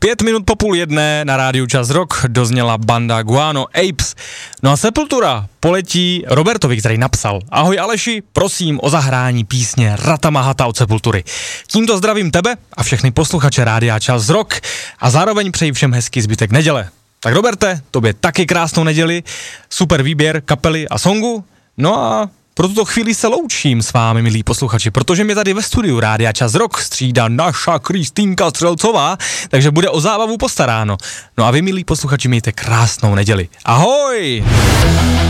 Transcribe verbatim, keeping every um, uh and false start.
Pět minut po půl jedné na rádiu Čas Rock dozněla banda Guano Apes. No a Sepultura poletí Robertovi, který napsal: Ahoj Aleši, prosím o zahrání písně Ratamahata od Sepultury. Tímto zdravím tebe a všechny posluchače rádia Čas Rock a zároveň přeji všem hezký zbytek neděle. Tak Roberte, tobě taky krásnou neděli, super výběr kapely a songu, no a pro tuto chvíli se loučím s vámi, milí posluchači, protože mě tady ve studiu rádia Čas Rock střídá naša Kristýnka Střelcová, takže bude o zábavu postaráno. No a vy, milí posluchači, mějte krásnou neděli. Ahoj!